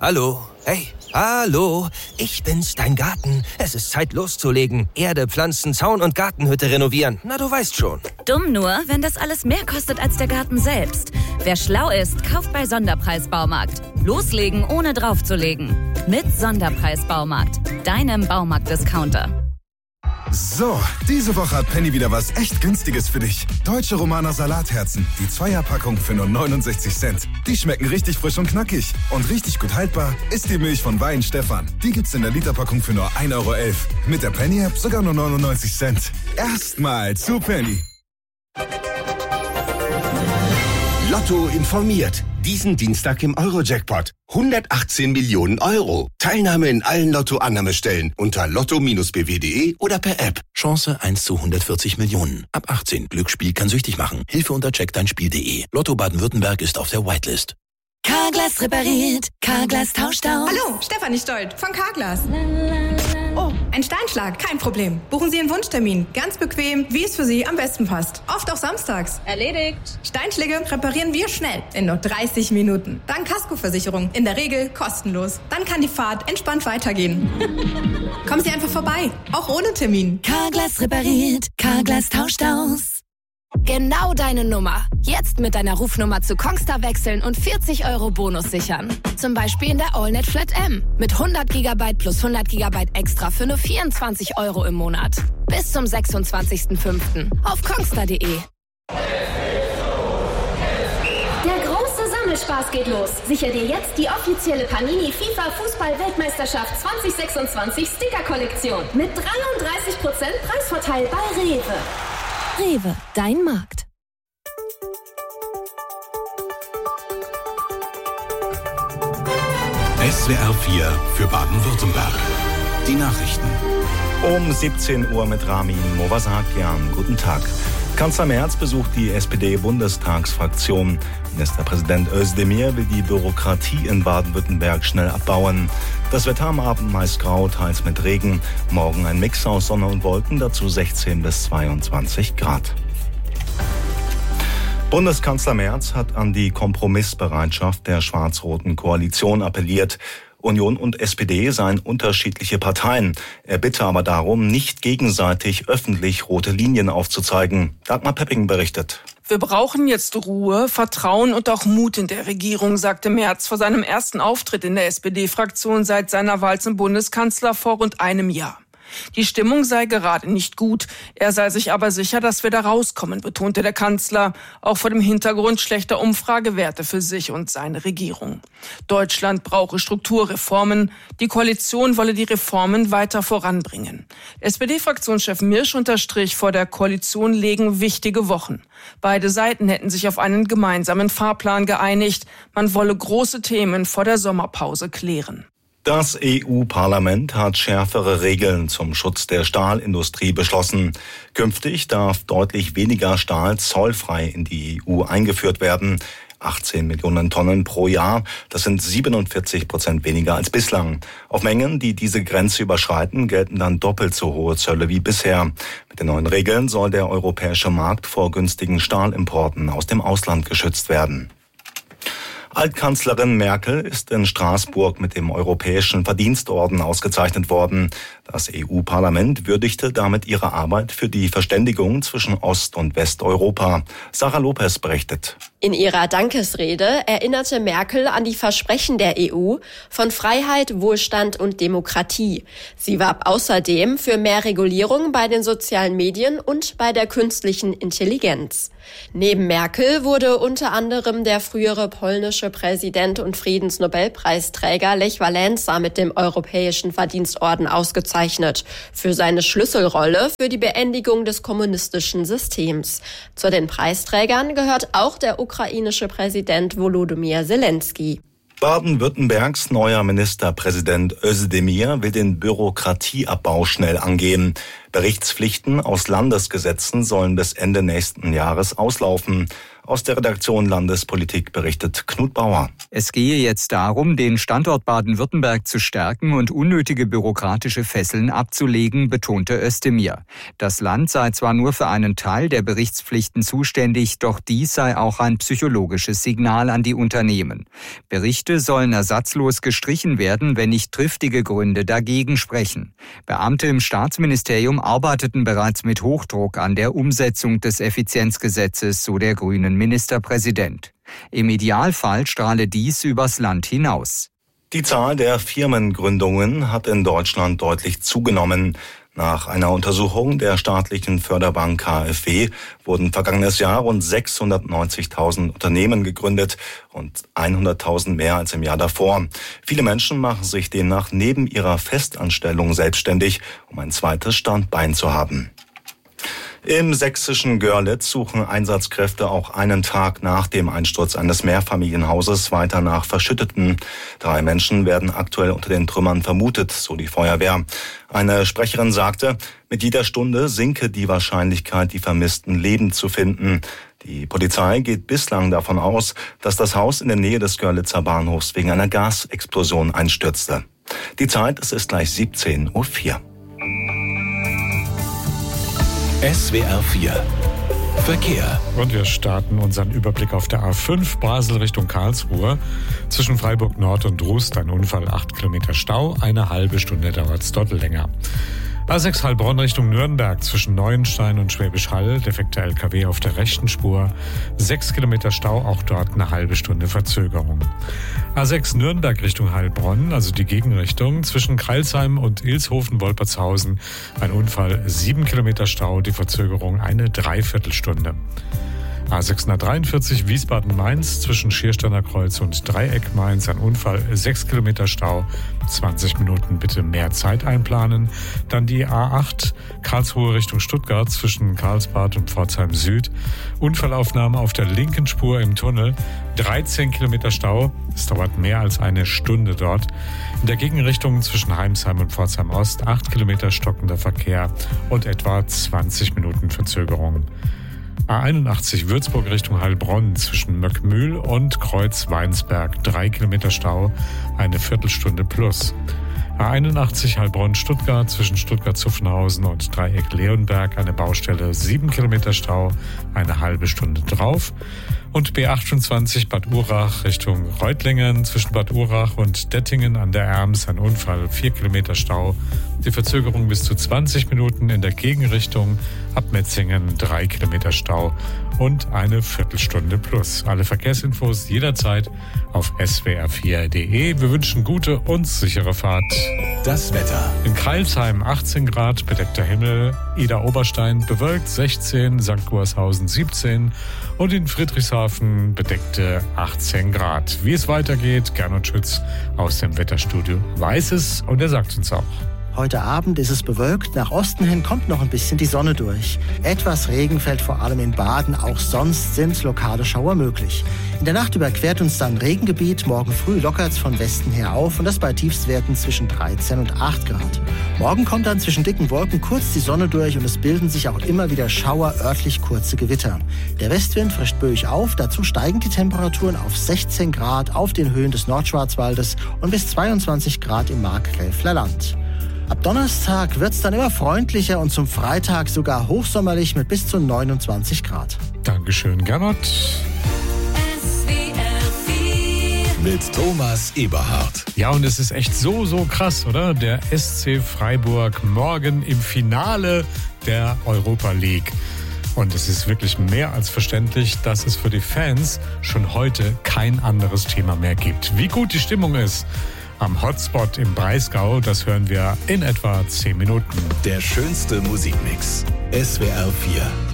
Hallo? Hey, hallo? Ich bin's, dein Garten. Es ist Zeit loszulegen. Erde, Pflanzen, Zaun und Gartenhütte renovieren. Na, du weißt schon. Dumm nur, wenn das alles mehr kostet als der Garten selbst. Wer schlau ist, kauft bei Sonderpreis Baumarkt. Loslegen, ohne draufzulegen. Mit Sonderpreis Baumarkt. Deinem Baumarkt-Discounter. So, diese Woche hat Penny wieder was echt Günstiges für dich. Deutsche Romaner Salatherzen. Die Zweierpackung für nur 69 Cent. Die schmecken richtig frisch und knackig. Und richtig gut haltbar ist die Milch von Weihenstephan. Die gibt's in der Literpackung für nur 1,11 Euro. Mit der Penny-App sogar nur 99 Cent. Erstmal zu Penny. Lotto informiert. Diesen Dienstag im Euro-Jackpot. 118 Millionen Euro. Teilnahme in allen Lotto-Annahmestellen unter lotto-bw.de oder per App. Chance 1 zu 140 Millionen. Ab 18. Glücksspiel kann süchtig machen. Hilfe unter checkdeinspiel.de. Lotto Baden-Württemberg ist auf der Whitelist. Carglass repariert. Carglass tauscht aus. Hallo, Stefanie Stolt von Carglass. Oh, ein Steinschlag, kein Problem. Buchen Sie Ihren Wunschtermin. Ganz bequem, wie es für Sie am besten passt. Oft auch samstags. Erledigt. Steinschläge reparieren wir schnell, in nur 30 Minuten. Dann Kaskoversicherung, in der Regel kostenlos. Dann kann die Fahrt entspannt weitergehen. Kommen Sie einfach vorbei, auch ohne Termin. Carglass repariert. Carglass tauscht aus. Genau deine Nummer. Jetzt mit deiner Rufnummer zu Kongstar wechseln und 40 Euro Bonus sichern. Zum Beispiel in der AllNet Flat M. Mit 100 GB plus 100 GB extra für nur 24 Euro im Monat. Bis zum 26.05. auf kongstar.de. Der große Sammelspaß geht los. Sicher dir jetzt die offizielle Panini FIFA Fußball-Weltmeisterschaft 2026 Sticker-Kollektion. Mit 33% Preisvorteil bei Rewe. Rewe, dein Markt. SWR 4 für Baden-Württemberg. Die Nachrichten. Um 17 Uhr mit Ramin Movasakian. Guten Tag. Kanzler Merz besucht die SPD-Bundestagsfraktion. Ministerpräsident Özdemir will die Bürokratie in Baden-Württemberg schnell abbauen. Das Wetter am Abend meist grau, teils mit Regen. Morgen ein Mix aus Sonne und Wolken, dazu 16 bis 22 Grad. Bundeskanzler Merz hat an die Kompromissbereitschaft der schwarz-roten Koalition appelliert. Union und SPD seien unterschiedliche Parteien. Er bitte aber darum, nicht gegenseitig öffentlich rote Linien aufzuzeigen. Dagmar Pepping berichtet. Wir brauchen jetzt Ruhe, Vertrauen und auch Mut in der Regierung, sagte Merz vor seinem ersten Auftritt in der SPD-Fraktion seit seiner Wahl zum Bundeskanzler vor rund einem Jahr. Die Stimmung sei gerade nicht gut. Er sei sich aber sicher, dass wir da rauskommen, betonte der Kanzler, auch vor dem Hintergrund schlechter Umfragewerte für sich und seine Regierung. Deutschland brauche Strukturreformen. Die Koalition wolle die Reformen weiter voranbringen. SPD-Fraktionschef Mirsch unterstrich, vor der Koalition liegen wichtige Wochen. Beide Seiten hätten sich auf einen gemeinsamen Fahrplan geeinigt. Man wolle große Themen vor der Sommerpause klären. Das EU-Parlament hat schärfere Regeln zum Schutz der Stahlindustrie beschlossen. Künftig darf deutlich weniger Stahl zollfrei in die EU eingeführt werden. 18 Millionen Tonnen pro Jahr, das sind 47% weniger als bislang. Auf Mengen, die diese Grenze überschreiten, gelten dann doppelt so hohe Zölle wie bisher. Mit den neuen Regeln soll der europäische Markt vor günstigen Stahlimporten aus dem Ausland geschützt werden. Altkanzlerin Merkel ist in Straßburg mit dem Europäischen Verdienstorden ausgezeichnet worden. Das EU-Parlament würdigte damit ihre Arbeit für die Verständigung zwischen Ost- und Westeuropa. Sarah Lopez berichtet. In ihrer Dankesrede erinnerte Merkel an die Versprechen der EU von Freiheit, Wohlstand und Demokratie. Sie warb außerdem für mehr Regulierung bei den sozialen Medien und bei der künstlichen Intelligenz. Neben Merkel wurde unter anderem der frühere polnische Präsident und Friedensnobelpreisträger Lech Wałęsa mit dem Europäischen Verdienstorden ausgezeichnet für seine Schlüsselrolle für die Beendigung des kommunistischen Systems. Zu den Preisträgern gehört auch der ukrainische Präsident Volodymyr Zelensky. Baden-Württembergs neuer Ministerpräsident Özdemir will den Bürokratieabbau schnell angehen. Berichtspflichten aus Landesgesetzen sollen bis Ende nächsten Jahres auslaufen. Aus der Redaktion Landespolitik berichtet Knut Bauer. Es gehe jetzt darum, den Standort Baden-Württemberg zu stärken und unnötige bürokratische Fesseln abzulegen, betonte Özdemir. Das Land sei zwar nur für einen Teil der Berichtspflichten zuständig, doch dies sei auch ein psychologisches Signal an die Unternehmen. Berichte sollen ersatzlos gestrichen werden, wenn nicht triftige Gründe dagegen sprechen. Beamte im Staatsministerium arbeiteten bereits mit Hochdruck an der Umsetzung des Effizienzgesetzes, so der grünen Ministerpräsident. Im Idealfall strahle dies übers Land hinaus. Die Zahl der Firmengründungen hat in Deutschland deutlich zugenommen. Nach einer Untersuchung der staatlichen Förderbank KfW wurden vergangenes Jahr rund 690.000 Unternehmen gegründet und 100.000 mehr als im Jahr davor. Viele Menschen machen sich demnach neben ihrer Festanstellung selbstständig, um ein zweites Standbein zu haben. Im sächsischen Görlitz suchen Einsatzkräfte auch einen Tag nach dem Einsturz eines Mehrfamilienhauses weiter nach Verschütteten. 3 Menschen werden aktuell unter den Trümmern vermutet, so die Feuerwehr. Eine Sprecherin sagte, mit jeder Stunde sinke die Wahrscheinlichkeit, die Vermissten lebend zu finden. Die Polizei geht bislang davon aus, dass das Haus in der Nähe des Görlitzer Bahnhofs wegen einer Gasexplosion einstürzte. Die Zeit, es ist gleich 17:04 Uhr. SWR 4 Verkehr. Und wir starten unseren Überblick auf der A5 Basel Richtung Karlsruhe. Zwischen Freiburg Nord und Rust ein Unfall, 8 Kilometer Stau, eine halbe Stunde dauert es dort länger. A6 Heilbronn Richtung Nürnberg zwischen Neuenstein und Schwäbisch Hall, defekter LKW auf der rechten Spur, 6 Kilometer Stau, auch dort eine halbe Stunde Verzögerung. A6 Nürnberg Richtung Heilbronn, also die Gegenrichtung, zwischen Crailsheim und Ilshofen-Wolpertshausen, ein Unfall, 7 Kilometer Stau, die Verzögerung eine Dreiviertelstunde. A643 Wiesbaden-Mainz zwischen Schiersteiner Kreuz und Dreieck Mainz, ein Unfall, 6 Kilometer Stau, 20 Minuten bitte mehr Zeit einplanen. Dann die A8 Karlsruhe Richtung Stuttgart zwischen Karlsbad und Pforzheim Süd, Unfallaufnahme auf der linken Spur im Tunnel, 13 Kilometer Stau, es dauert mehr als eine Stunde dort. In der Gegenrichtung zwischen Heimsheim und Pforzheim Ost 8 Kilometer stockender Verkehr und etwa 20 Minuten Verzögerung. A81 Würzburg Richtung Heilbronn zwischen Möckmühl und Kreuz-Weinsberg 3 Kilometer Stau, eine Viertelstunde plus. A81 Heilbronn-Stuttgart zwischen Stuttgart-Zuffenhausen und Dreieck-Leonberg eine Baustelle, 7 Kilometer Stau, eine halbe Stunde drauf. Und B28 Bad Urach Richtung Reutlingen zwischen Bad Urach und Dettingen an der Erms ein Unfall, 4 Kilometer Stau. Die Verzögerung bis zu 20 Minuten in der Gegenrichtung, ab Metzingen 3 Kilometer Stau und eine Viertelstunde plus. Alle Verkehrsinfos jederzeit auf swr4.de. Wir wünschen gute und sichere Fahrt. Das Wetter. In Crailsheim 18 Grad, bedeckter Himmel. Ida-Oberstein bewölkt 16, St. Guershausen 17 und in Friedrichshafen bedeckte 18 Grad. Wie es weitergeht, Gernot Schütz aus dem Wetterstudio weiß es und er sagt uns auch. Heute Abend ist es bewölkt, nach Osten hin kommt noch ein bisschen die Sonne durch. Etwas Regen fällt vor allem in Baden, auch sonst sind lokale Schauer möglich. In der Nacht überquert uns dann Regengebiet, morgen früh lockert's von Westen her auf und das bei Tiefstwerten zwischen 13 und 8 Grad. Morgen kommt dann zwischen dicken Wolken kurz die Sonne durch und es bilden sich auch immer wieder Schauer, örtlich kurze Gewitter. Der Westwind frischt böig auf, dazu steigen die Temperaturen auf 16 Grad auf den Höhen des Nordschwarzwaldes und bis 22 Grad im Markgräfler Land. Ab Donnerstag wird's dann immer freundlicher und zum Freitag sogar hochsommerlich mit bis zu 29 Grad. Dankeschön, Gernot. Mit Thomas Eberhardt. Ja, und es ist echt so krass, oder? Der SC Freiburg morgen im Finale der Europa League. Und es ist wirklich mehr als verständlich, dass es für die Fans schon heute kein anderes Thema mehr gibt. Wie gut die Stimmung ist am Hotspot im Breisgau, das hören wir in etwa 10 Minuten. Der schönste Musikmix. SWR 4.